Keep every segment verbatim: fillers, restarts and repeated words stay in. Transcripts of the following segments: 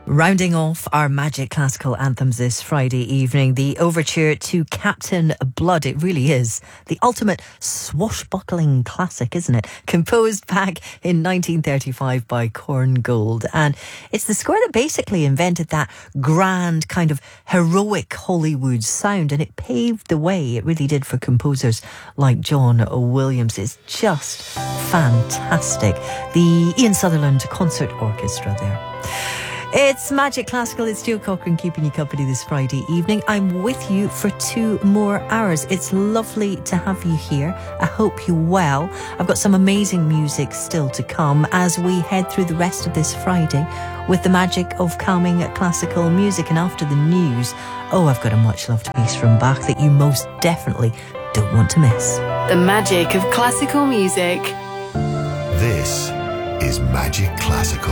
Rounding off our Magic Classical Anthems this Friday evening, the overture to Captain Blood. It really is the ultimate swashbuckling classic, isn't it? Composed back in nineteen thirty-five by Corn Gold. And it's the score that basically invented that grand kind of heroic Hollywood sound, and it paved the way, it really did, for composers like John Williams. It's just fantastic. The Ian Sutherland Concert Orchestra there. It's Magic Classical. It's Joe Cochran keeping you company this Friday evening. I'm with you for two more hours. It's lovely to have you here. I hope you're well. I've got some amazing music still to come as we head through the rest of this Friday with the magic of calming classical music. And after the news, oh, I've got a much-loved piece from Bach that you most definitely don't want to miss. The magic of classical music. This is Magic Classical.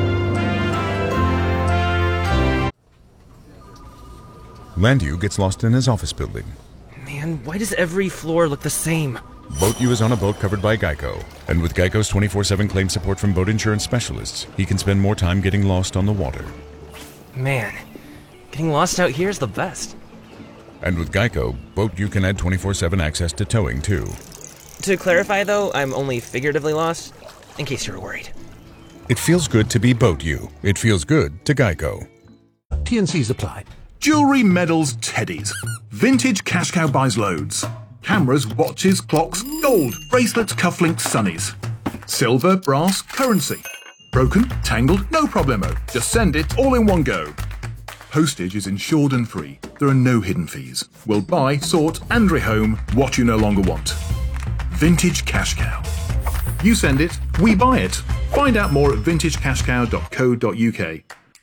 Landu gets lost in his office building. Man, why does every floor look the same? BoatU is on a boat covered by Geico. And with Geico's twenty-four seven claim support from boat insurance specialists, he can spend more time getting lost on the water. Man, getting lost out here is the best. And with Geico, BoatU can add twenty-four seven access to towing, too. To clarify, though, I'm only figuratively lost, in case you're worried. It feels good to be BoatU. It feels good to Geico. T and C's apply. Jewellery, medals, teddies. Vintage Cash Cow buys loads. Cameras, watches, clocks, gold, bracelets, cufflinks, sunnies. Silver, brass, currency. Broken, tangled, no problemo. Just send it all in one go. Postage is insured and free. There are no hidden fees. We'll buy, sort and rehome what you no longer want. Vintage Cash Cow. You send it, we buy it. Find out more at vintage cash cow dot co dot uk.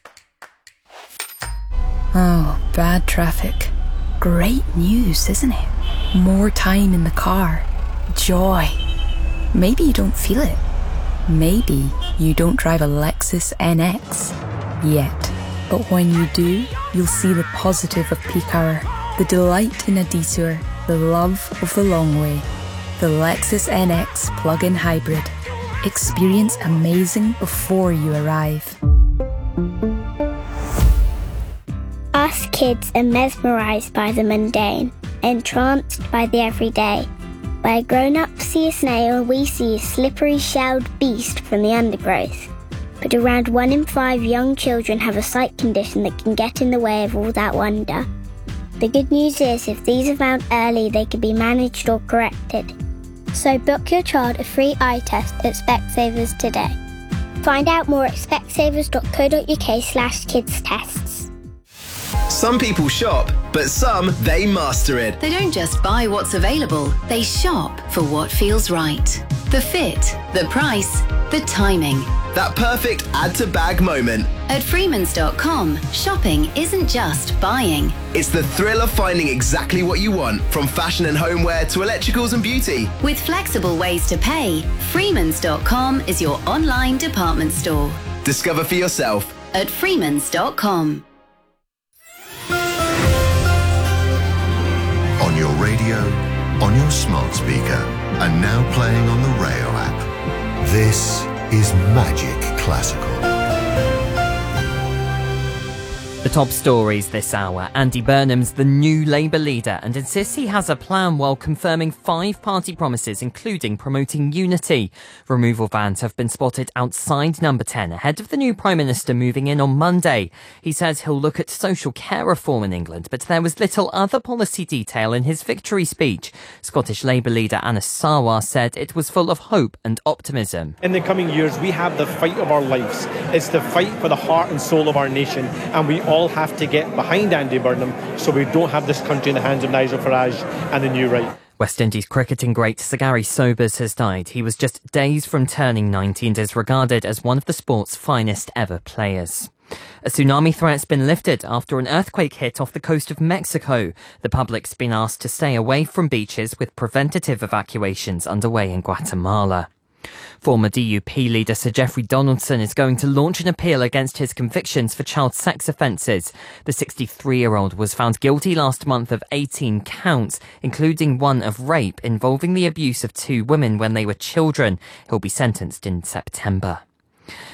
Oh, bad traffic. Great news, isn't it? More time in the car. Joy. Maybe you don't feel it. Maybe you don't drive a Lexus N X yet. But when you do, you'll see the positive of peak hour, the delight in a detour, the love of the long way. The Lexus N X plug-in hybrid. Experience amazing before you arrive. Us kids are mesmerised by the mundane, entranced by the everyday. Where grown-ups see a snail, we see a slippery shelled beast from the undergrowth. But around one in five young children have a sight condition that can get in the way of all that wonder. The good news is, if these are found early, they can be managed or corrected. So book your child a free eye test at Specsavers today. Find out more at specsavers dot co dot uk slash kids tests. Some people shop, but some, they master it. They don't just buy what's available, they shop for what feels right. The fit, the price, the timing. That perfect add-to-bag moment. At Freemans dot com, shopping isn't just buying. It's the thrill of finding exactly what you want, from fashion and homeware to electricals and beauty. With flexible ways to pay, Freemans dot com is your online department store. Discover for yourself at Freemans dot com. On your radio, on your smart speaker, and now playing on the Rayo app. This is Magic Classical. The top stories this hour. Andy Burnham's the new Labour leader and insists he has a plan while confirming five party promises, including promoting unity. Removal vans have been spotted outside Number ten ahead of the new Prime Minister moving in on Monday. He says he'll look at social care reform in England, but there was little other policy detail in his victory speech. Scottish Labour leader Anas Sarwar said it was full of hope and optimism. In the coming years, we have the fight of our lives. It's the fight for the heart and soul of our nation, and we all have to get behind Andy Burnham so we don't have this country in the hands of Nigel Farage and the new right. West Indies cricketing great Sir Gary Sobers has died. He was just days from turning ninety and is regarded as one of the sport's finest ever players. A tsunami threat's been lifted after an earthquake hit off the coast of Mexico. The public's been asked to stay away from beaches, with preventative evacuations underway in Guatemala. Former D U P leader Sir Geoffrey Donaldson is going to launch an appeal against his convictions for child sex offences. The sixty-three-year-old was found guilty last month of eighteen counts, including one of rape involving the abuse of two women when they were children. He'll be sentenced in September.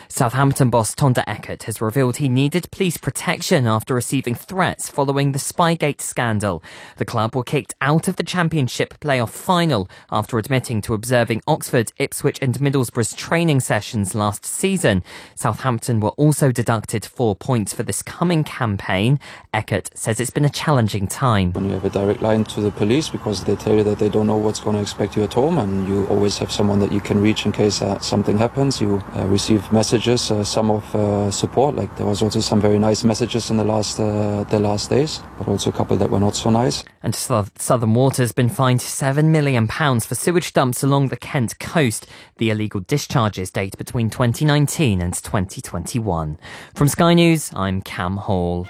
Southampton boss Tonda Eckert has revealed he needed police protection after receiving threats following the Spygate scandal. The club were kicked out of the Championship playoff final after admitting to observing Oxford, Ipswich and Middlesbrough's training sessions last season. Southampton were also deducted four points for this coming campaign. Eckert says it's been a challenging time. When you have a direct line to the police, because they tell you that they don't know what's going to expect you at home, and you always have someone that you can reach in case uh, something happens. You uh, receive messages, uh, some of uh, support, like there was also some very nice messages in the last uh, the last days, but also a couple that were not so nice. And Southern Water's been fined seven million pounds for sewage dumps along the Kent coast. The illegal discharges date between twenty nineteen and twenty twenty-one. From Sky News, I'm Cam Hall.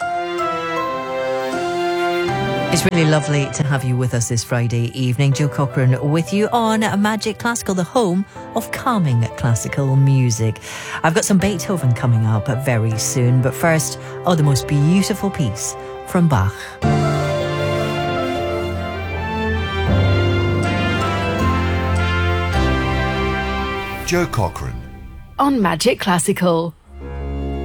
It's really lovely to have you with us this Friday evening. Joe Cochran with you on Magic Classical, the home of calming classical music. I've got some Beethoven coming up very soon, but first, oh, the most beautiful piece from Bach. Joe Cochran on Magic Classical.